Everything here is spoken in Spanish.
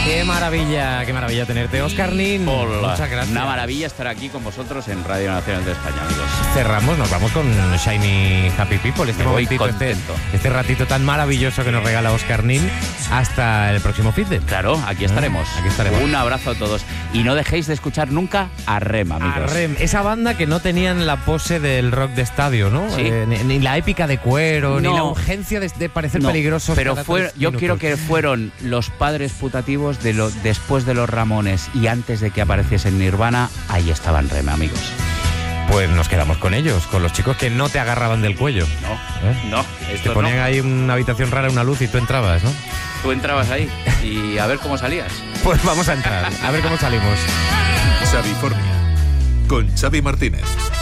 Qué maravilla tenerte, Óscar Nin. Hola. Muchas gracias. Una maravilla estar aquí con vosotros en Radio Nacional de España, amigos. Cerramos, nos vamos con Shiny Happy People. Me voy momentito, contento. este ratito tan maravilloso que nos regala Óscar Nin. Hasta el próximo feed. Claro, aquí estaremos. Aquí estaremos. Un abrazo a todos. Y no dejéis de escuchar nunca a REM, amigos. A REM, esa banda que no tenían la pose del rock de estadio, ¿no? Sí. Ni la épica de cuero, No. ni la urgencia de parecer No, peligrosos. pero cada 3 yo minutos. quiero que fueron los padres putativos después de los Ramones y antes de que apareciesen Nirvana, ahí estaban REM, amigos. Pues nos quedamos con ellos, con los chicos que no te agarraban del cuello. No, Te esto ponían no. ahí una habitación rara, una luz y tú entrabas, ¿no? Tú entrabas ahí y a ver cómo salías. Pues vamos a entrar, a ver cómo salimos. Xavi Fornia, con Xavi Martínez.